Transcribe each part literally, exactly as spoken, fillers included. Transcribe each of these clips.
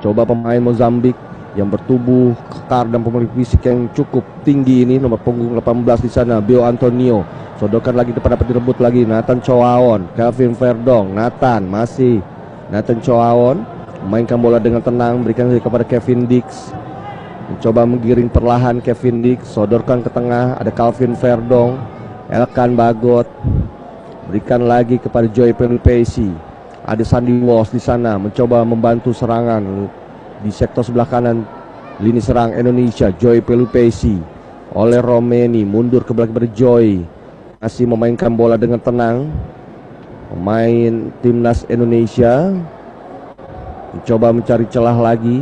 Coba pemain Mozambik yang bertubuh kekar dan memiliki fisik yang cukup tinggi ini, nomor punggung delapan belas di sana, Bio Antonio. Sodorkan lagi depan, dapat direbut lagi Nathan Choaon, Kelvin Verdong. Nathan masih Nathan Choaon memainkan bola dengan tenang, berikan kepada Kevin Dix. Mencoba menggiring perlahan Kevin Dix, sodorkan ke tengah, ada Kelvin Verdong, Elkan Bagot. Berikan lagi kepada Joy Pelupesi. Ada Sandy Walsh di sana mencoba membantu serangan di sektor sebelah kanan lini serang Indonesia. Joy Pelupesi oleh Romeni, mundur ke belakang kepada Joy, masih memainkan bola dengan tenang. Pemain timnas Indonesia mencoba mencari celah lagi.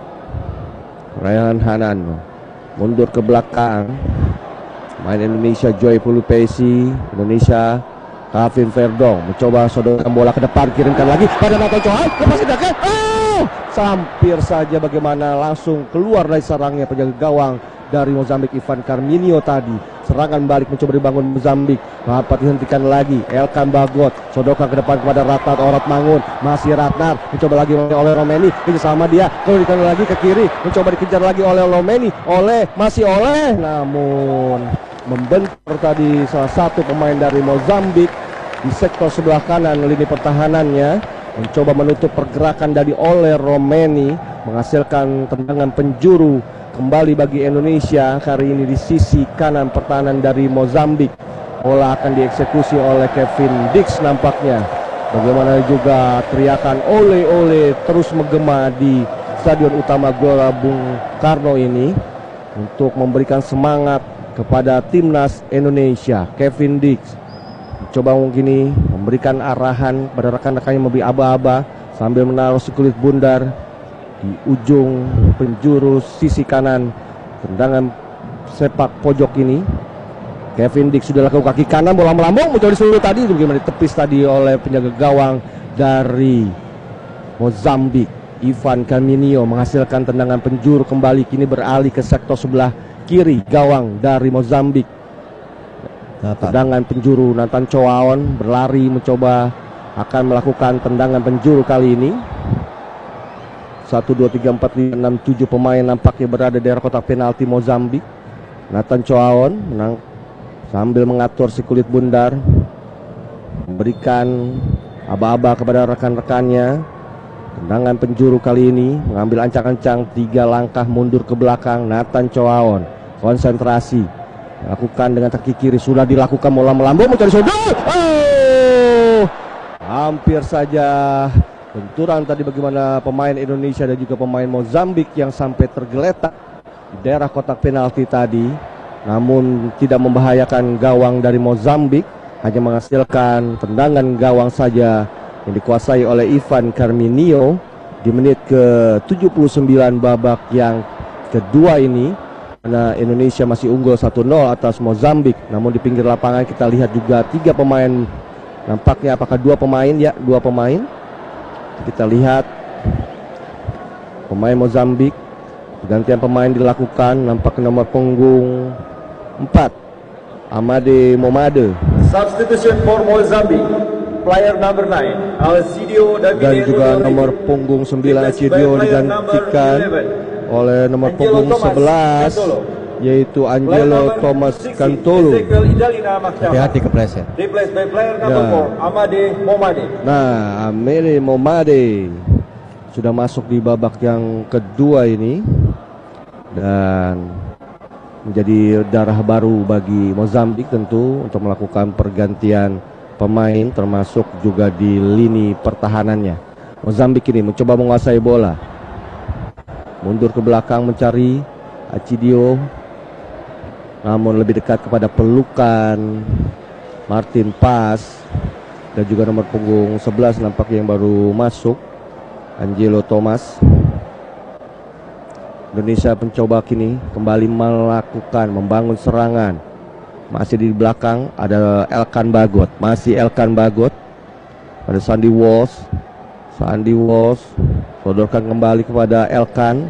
Rayhan Hanan mundur ke belakang. Main Indonesia Joy Pelupesi, Indonesia Kelvin Verdong mencoba sodorkan bola ke depan, kirimkan lagi pada Nathan Choaon, lepas tindakan, oh, hampir saja bagaimana langsung keluar dari sarangnya penjaga gawang dari Mozambik Ivan Carminio tadi. Serangan balik mencoba dibangun Mozambik, dapat dihentikan lagi. Elkan Bagot sodorkan ke depan kepada Ratnar Orat Mangun, masih Ratnar mencoba lagi oleh Romeni, sama dia, kemudian lagi ke kiri, mencoba dikejar lagi oleh Romeni, oleh masih oleh, namun membentur tadi salah satu pemain dari Mozambik di sektor sebelah kanan lini pertahanannya. Mencoba menutup pergerakan dari oleh Romeni, menghasilkan tendangan penjuru kembali bagi Indonesia kali ini di sisi kanan pertahanan dari Mozambik. Bola akan dieksekusi oleh Kevin Dix nampaknya. Bagaimana juga teriakan ole-ole terus menggema di Stadion Utama Gelora Bung Karno ini untuk memberikan semangat kepada timnas Indonesia. Kevin Dix coba mungkin ini memberikan arahan pada rekan-rekannya memberi aba-aba sambil menaruh sekulit bundar di ujung penjuru sisi kanan tendangan sepak pojok ini. Kevin Dix sudah lakukan kaki kanan, bola melambung mencoba disuruh tadi, bagaimana ditepis tadi oleh penjaga gawang dari Mozambik Ivan Carminio, menghasilkan tendangan penjuru kembali, kini beralih ke sektor sebelah kiri gawang dari Mozambik. Tendangan penjuru Nathan Choaon berlari mencoba akan melakukan tendangan penjuru kali ini. Satu, dua, tiga, empat, lima, enam, tujuh pemain nampaknya berada di daerah kotak penalti Mozambik. Nathan Choaon menang sambil mengatur si kulit bundar, memberikan aba-aba kepada rekan-rekannya. Tendangan penjuru kali ini mengambil ancang-ancang tiga langkah mundur ke belakang. Nathan Choaon konsentrasi lakukan dengan kaki kiri, sudah dilakukan, bola melambung mencari sudut. Oh, hampir saja benturan tadi bagaimana pemain Indonesia dan juga pemain Mozambik yang sampai tergeletak di daerah kotak penalti tadi, namun tidak membahayakan gawang dari Mozambik, hanya menghasilkan tendangan gawang saja yang dikuasai oleh Ivan Carminio di menit ke tujuh puluh sembilan babak yang kedua ini. Karena Indonesia masih unggul satu nol atas Mozambik. Namun di pinggir lapangan kita lihat juga tiga pemain, nampaknya apakah dua pemain, ya dua pemain. Kita lihat pemain Mozambik, pergantian pemain dilakukan, nampak nomor punggung empat Amade Momade, substitution for Mozambique, player number nine Alcidio dan juga nomor punggung sembilan Alcidio digantikan oleh nomor punggung sebelas yaitu Angelo Thomas Cantolo. Hati-hati kepleset. Nah, nah Amade Momade sudah masuk di babak yang kedua ini dan menjadi darah baru bagi Mozambik tentu untuk melakukan pergantian pemain termasuk juga di lini pertahanannya. Mozambik ini mencoba menguasai bola, mundur ke belakang mencari Alcidio, namun lebih dekat kepada pelukan Martin Pas dan juga nomor punggung sebelas nampaknya yang baru masuk, Angelo Thomas. Indonesia mencoba kini kembali melakukan membangun serangan. Masih di belakang ada Elkan Bagot, masih Elkan Bagot pada Sandy Walsh. Sandy Walsh sodorkan kembali kepada Elkan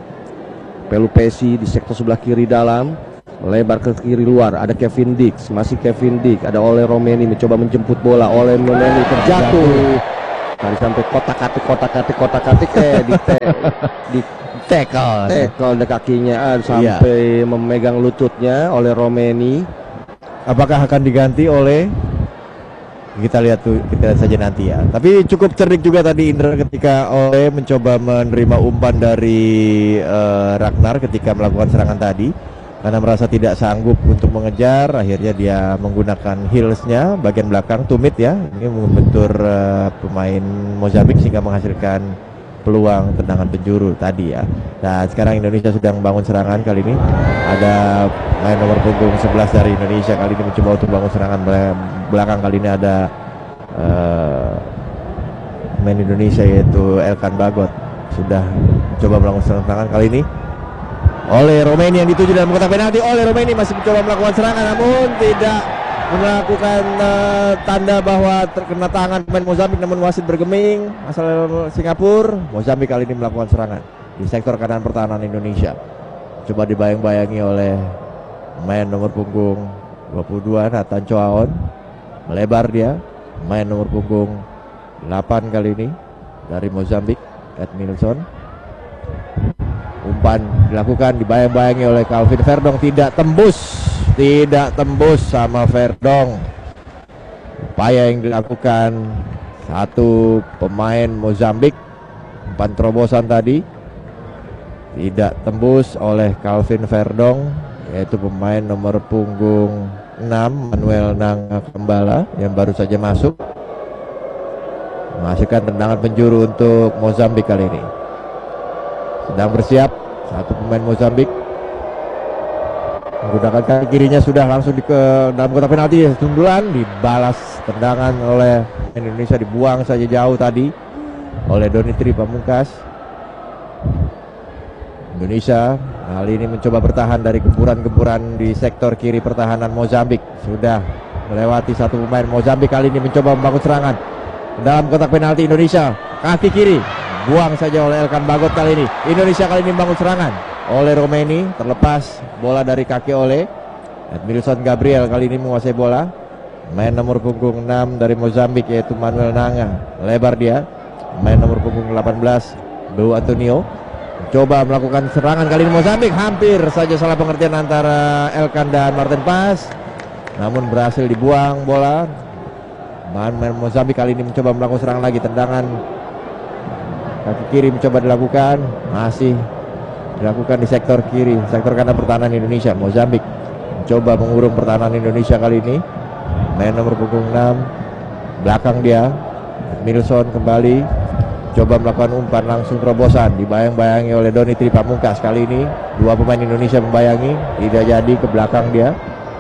Pelupesi di sektor sebelah kiri dalam, melebar ke kiri luar. Ada Kevin Dix, masih Kevin Dix, ada oleh Romeni mencoba menjemput bola. Oleh Romeni terjatuh Tadi sampai kotak-katik kotak-katik kotak-katik eh di te, di Tackle. tackle di kakinya ah, sampai iya. memegang lututnya oleh Romeni. Apakah akan diganti oleh, kita lihat tuh, kita lihat saja nanti ya. Tapi cukup cerdik juga tadi Indra ketika Ole mencoba menerima umpan dari uh, Ragnar ketika melakukan serangan tadi. Karena merasa tidak sanggup untuk mengejar, akhirnya dia menggunakan heelsnya bagian belakang, tumit ya. Ini membentur uh, pemain Mozambik sehingga menghasilkan peluang tendangan penjuru tadi ya. Dan sekarang Indonesia sedang membangun serangan kali ini. Ada main nomor punggung sebelas dari Indonesia kali ini mencoba untuk bangun serangan belakang. Kali ini ada uh, main Indonesia yaitu Elkan Bagot sudah mencoba melakukan serangan kali ini. Oleh Romeni yang dituju dalam kotak penalti. Oleh Romeni masih mencoba melakukan serangan namun tidak melakukan uh, tanda bahwa terkena tangan pemain Mozambik, namun wasit bergeming asal Singapura. Mozambik kali ini melakukan serangan di sektor kanan pertahanan Indonesia. Coba dibayang-bayangi oleh main nomor punggung dua puluh dua Nathan Choaon. Melebar dia. Main nomor punggung delapan kali ini dari Mozambik, Edmilson. Umpan dilakukan, dibayang-bayangi oleh Calvin Verdong, tidak tembus, tidak tembus sama Verdong. Upaya yang dilakukan satu pemain Mozambik, umpan terobosan tadi tidak tembus oleh Calvin Verdong, yaitu pemain nomor punggung enam Manuel Nanga Kembala yang baru saja masuk, menghasilkan tendangan penjuru untuk Mozambik kali ini. Sedang bersiap satu pemain Mozambik menggunakan kaki kirinya, sudah langsung di ke dalam kotak penalti. Sundulan dibalas tendangan oleh Indonesia, dibuang saja jauh tadi oleh Donitri Pamungkas. Indonesia kali ini mencoba bertahan dari gempuran-gempuran di sektor kiri pertahanan Mozambik. Sudah melewati satu pemain Mozambik kali ini mencoba membangun serangan dalam kotak penalti Indonesia. Kaki kiri buang saja oleh Elkan Bagot kali ini. Indonesia kali ini membangun serangan oleh Romeni, terlepas bola dari kaki oleh Edmilson Gabriel kali ini menguasai bola. Main nomor punggung enam dari Mozambik yaitu Manuel Nanga, lebar dia. Main nomor punggung delapan belas Beu Antonio coba melakukan serangan kali ini. Mozambik hampir saja salah pengertian antara Elkan dan Martin Pas, namun berhasil dibuang bola. Main Mozambik kali ini mencoba melakukan serangan lagi, tendangan kaki kiri mencoba dilakukan, masih dilakukan di sektor kiri, sektor kanan pertahanan Indonesia. Mozambik mencoba mengurung pertahanan Indonesia kali ini. Main nomor punggung enam, belakang dia Milson kembali coba melakukan umpan langsung terobosan, dibayang-bayangi oleh Donitri Pamungkas. Kali ini dua pemain Indonesia membayangi, tidak jadi, ke belakang dia.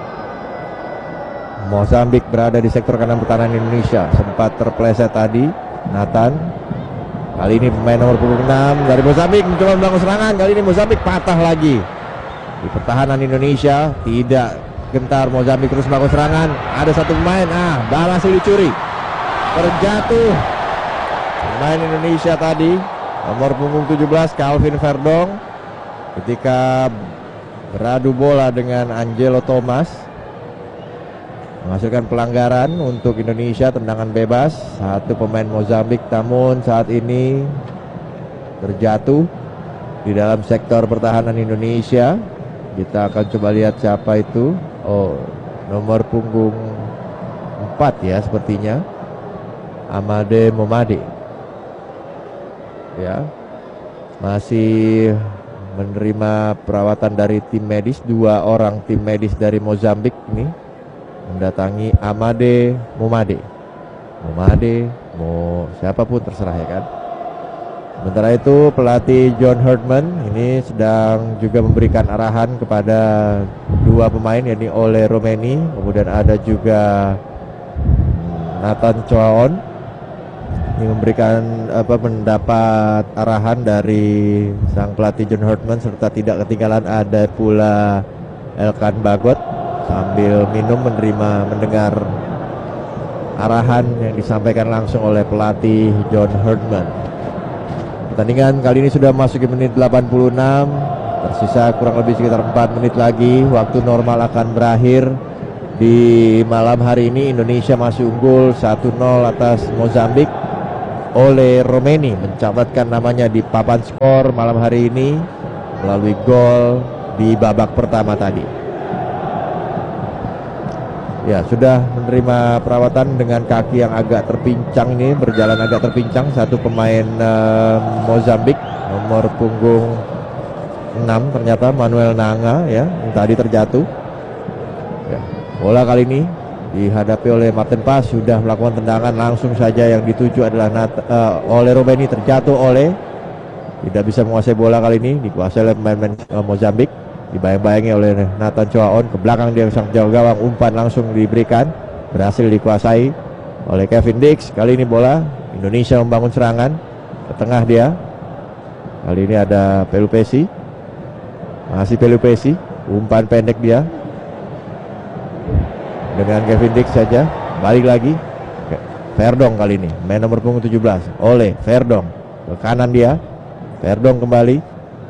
Mozambik berada di sektor kanan pertahanan Indonesia, sempat terpleset tadi Nathan. Kali ini pemain nomor punggung enam dari Mozambik mencoba melakukan serangan. Kali ini Mozambik patah lagi di pertahanan Indonesia. Tidak gentar Mozambik terus melakukan serangan. Ada satu pemain, ah balas dicuri, terjatuh pemain Indonesia tadi nomor punggung tujuh belas Calvin Verdong ketika beradu bola dengan Angelo Thomas, menghasilkan pelanggaran untuk Indonesia, tendangan bebas. Satu pemain Mozambik namun saat ini terjatuh di dalam sektor pertahanan Indonesia. Kita akan coba lihat siapa itu. Oh, nomor punggung empat ya sepertinya, Amade Momade. Ya, masih menerima perawatan dari tim medis. Dua orang tim medis dari Mozambik ini mendatangi Amade Momade. Momade, mau siapapun terserah ya kan. Sementara itu pelatih John Herdman ini sedang juga memberikan arahan kepada dua pemain, yakni Ole Romeni, kemudian ada juga Nathan Choaon. Ini memberikan apa mendapat arahan dari sang pelatih John Herdman, serta tidak ketinggalan ada pula Elkan Bagot sambil minum menerima mendengar arahan yang disampaikan langsung oleh pelatih John Herdman. Pertandingan kali ini sudah masuk ke menit delapan puluh enam, tersisa kurang lebih sekitar empat menit lagi waktu normal akan berakhir. Di malam hari ini Indonesia masih unggul satu nol atas Mozambik. Ole Romeni mencatatkan namanya di papan skor malam hari ini melalui gol di babak pertama tadi. Ya, sudah menerima perawatan dengan kaki yang agak terpincang ini, berjalan agak terpincang. Satu pemain uh, Mozambik nomor punggung enam ternyata Manuel Nanga ya, yang tadi terjatuh. Ya, bola kali ini dihadapi oleh Martin Pas, sudah melakukan tendangan langsung saja yang dituju adalah Nat, uh, oleh Romeni, terjatuh oleh, tidak bisa menguasai bola kali ini, dikuasai oleh pemain uh, Mozambik, dibayang-bayangi oleh Nathan Choaon, ke belakang dia sang jauh gawang, umpan langsung diberikan, berhasil dikuasai oleh Kevin Dix. Kali ini bola Indonesia membangun serangan ke tengah dia, kali ini ada Pelupesi, masih Pelupesi, umpan pendek dia dengan Kevin Dix saja, balik lagi Verdong kali ini, main nomor punggung tujuh belas oleh Verdong, ke kanan dia, Verdong kembali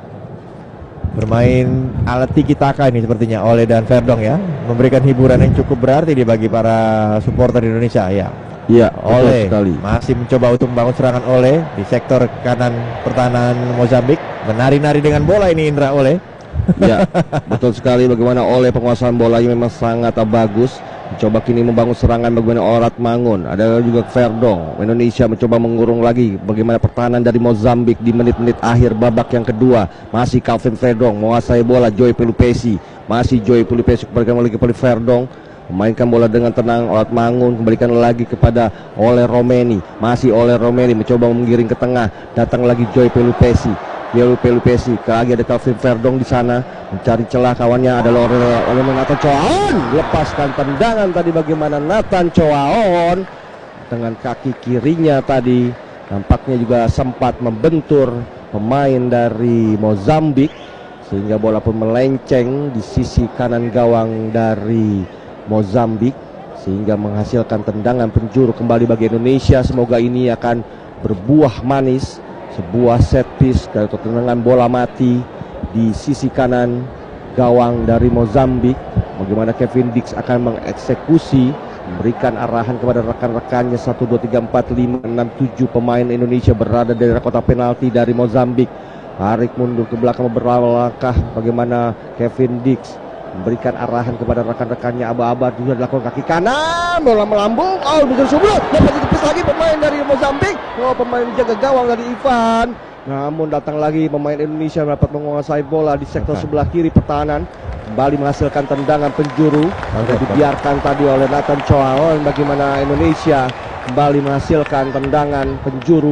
bermain alat tiki taka ini sepertinya oleh dan Verdong ya, memberikan hiburan yang cukup berarti di bagi para supporter Indonesia ya. Iya, oleh sekali. Masih mencoba untuk membangun serangan oleh di sektor kanan pertahanan Mozambik, menari-nari dengan bola ini Indra oleh. Ya, betul sekali, bagaimana oleh penguasaan bolanya memang sangat bagus. Mencoba kini membangun serangan bagaimana Orat Mangun. Ada juga Verdong. Indonesia mencoba mengurung lagi bagaimana pertahanan dari Mozambik di menit-menit akhir babak yang kedua. Masih Calvin Verdong menguasai bola, Joy Pelupesi. Masih Joy Pelupesi kembalikan lagi kepada Verdong. Memainkan bola dengan tenang, Orat Mangun kembalikan lagi kepada Ole Romeni. Masih Ole Romeni mencoba menggiring ke tengah. Datang lagi Joy Pelupesi. Joy Pelupesi, lagi ada Calvin Verdong di sana mencari celah, kawannya adalah oleh Nathan Choaon. Lepaskan tendangan tadi bagaimana Nathan Choaon dengan kaki kirinya tadi nampaknya juga sempat membentur pemain dari Mozambik sehingga bola pun melenceng di sisi kanan gawang dari Mozambik sehingga menghasilkan tendangan penjuru kembali bagi Indonesia. Semoga ini akan berbuah manis, sebuah set piece atau tendangan bola mati di sisi kanan gawang dari Mozambik. Bagaimana Kevin Dix akan mengeksekusi, memberikan arahan kepada rekan-rekannya. Satu, dua, tiga, empat, lima, enam, tujuh pemain Indonesia berada di daerah kotak penalti dari Mozambik. Tarik mundur ke belakang beberapa langkah. Bagaimana Kevin Dix memberikan arahan kepada rekan-rekannya. Aba-aba juga dilakukan kaki kanan, bola melambung, oh bisa sebelum dapat ditepis lagi pemain dari Mozambik. Oh, pemain jaga gawang dari Ivan. Namun datang lagi pemain Indonesia dapat menguasai bola di sektor okay. sebelah kiri pertahanan, kembali menghasilkan tendangan penjuru yang okay. dibiarkan tadi oleh Nathan Choaon. Bagaimana Indonesia kembali menghasilkan tendangan penjuru.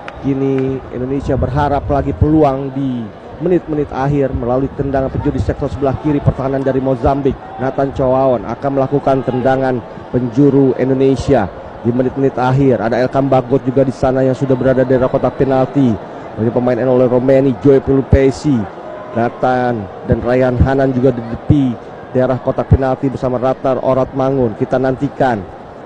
Kini Indonesia berharap lagi peluang di menit-menit akhir melalui tendangan penjuru di sektor sebelah kiri pertahanan dari Mozambik. Nathan Choaon akan melakukan tendangan penjuru Indonesia di menit-menit akhir. Ada Elkan Bagot juga di sana yang sudah berada di daerah kotak penalti. Bagi pemain oleh Romeni, Joy Pelupesi, Nathan dan Ryan Hanan juga di tepi daerah kotak penalti bersama Ratnar Orat Mangun. Kita nantikan.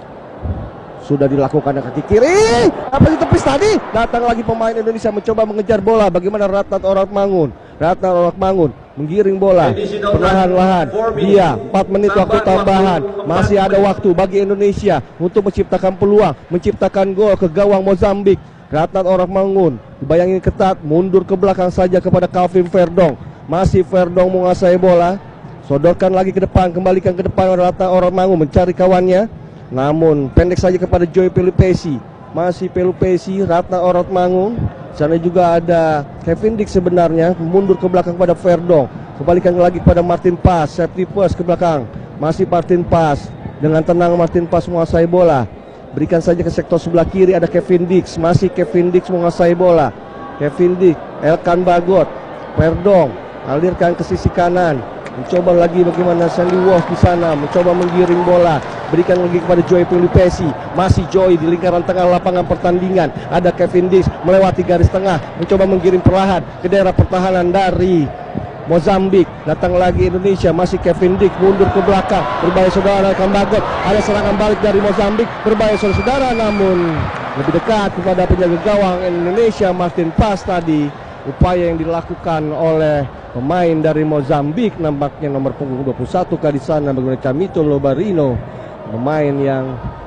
Sudah dilakukan dengan kaki kiri. Apa ditepis tadi? Datang lagi pemain Indonesia mencoba mengejar bola. Bagaimana Ratnar Orat Mangun? Ratnar Orat Mangun menggiring bola perlahan-lahan. Dia empat menit waktu tambahan. Masih ada waktu bagi Indonesia untuk menciptakan peluang, menciptakan gol ke gawang Mozambik. Ratnar Orat Mangun dibayangin ketat, mundur ke belakang saja kepada Calvin Verdong. Masih Verdong menguasai bola, sodorkan lagi ke depan, kembalikan ke depan Ratnar Orat Mangun mencari kawannya. Namun pendek saja kepada Joy Pelupesi. Masih Pelupesi, Ratnar Orat Mangun. Sana juga ada Kevin Dix sebenarnya, mundur ke belakang kepada Verdong. Kembalikan lagi kepada Martin Pas, safety first ke belakang. Masih Martin Pas, dengan tenang Martin Pas menguasai bola. Berikan saja ke sektor sebelah kiri, ada Kevin Dix. Masih Kevin Dix menguasai bola. Kevin Dix, Elkan Bagot, Verdong alirkan ke sisi kanan. Mencoba lagi bagaimana Sandy Walsh di sana, mencoba menggiring bola. Berikan lagi kepada Joy Pelupesi. Masih Joy di lingkaran tengah lapangan pertandingan. Ada Kevin Dix melewati garis tengah, mencoba menggiring perlahan ke daerah pertahanan dari Mozambik. Datang lagi Indonesia, masih Kevin Dix mundur ke belakang. Berbahaya saudara Elkan Bagot. Ada serangan balik dari Mozambik, berbahaya saudara, namun lebih dekat kepada penjaga gawang Indonesia Martin Pas tadi. Upaya yang dilakukan oleh pemain dari Mozambik, nampaknya nomor punggung dua puluh satu kali sana bagaimana Camito Lobarino, pemain yang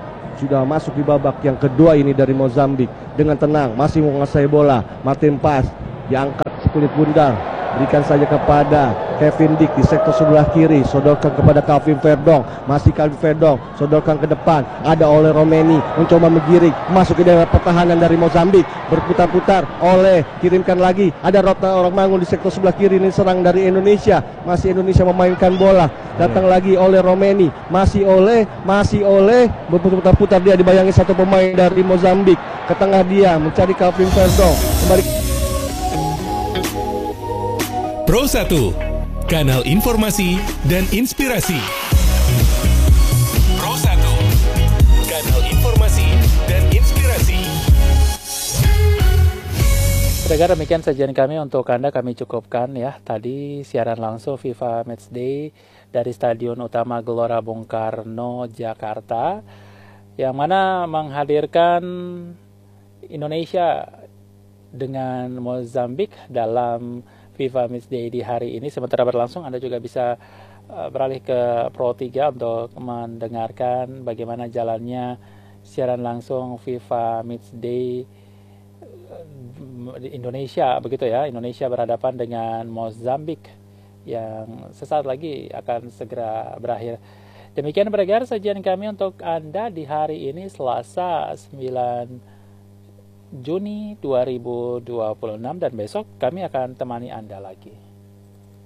sudah masuk di babak yang kedua ini dari Mozambik. Dengan tenang masih menguasai bola. Martin Paes diangkat sekulit bundar, berikan saja kepada Kevin Dick di sektor sebelah kiri, sodorkan kepada Calvin Verdong, masih Calvin Verdong, sodorkan ke depan, ada oleh Romeni, mencoba menggiring, masuk ke daerah pertahanan dari Mozambik, berputar-putar, oleh, kirimkan lagi, ada Rotna Orang Mangun di sektor sebelah kiri, ini serang dari Indonesia, masih Indonesia memainkan bola, datang lagi oleh Romeni, masih oleh, masih oleh, berputar-putar, dia dibayangi satu pemain dari Mozambik, ke tengah dia, mencari Calvin Verdong, kembali Pro satu, kanal informasi dan inspirasi. Pro satu, kanal informasi dan inspirasi. Pendengar, demikian sajian kami untuk Anda, kami cukupkan ya. Tadi siaran langsung FIFA Matchday dari Stadion Utama Gelora Bung Karno, Jakarta, yang mana menghadirkan Indonesia dengan Mozambik dalam FIFA Matchday di hari ini. Sementara berlangsung, Anda juga bisa uh, beralih ke Pro tiga untuk mendengarkan bagaimana jalannya siaran langsung FIFA Matchday uh, di Indonesia, begitu ya. Indonesia berhadapan dengan Mozambik yang sesaat lagi akan segera berakhir. Demikian pendengar sajian kami untuk Anda di hari ini, Selasa sembilan Juni dua ribu dua puluh enam, dan besok kami akan temani Anda lagi.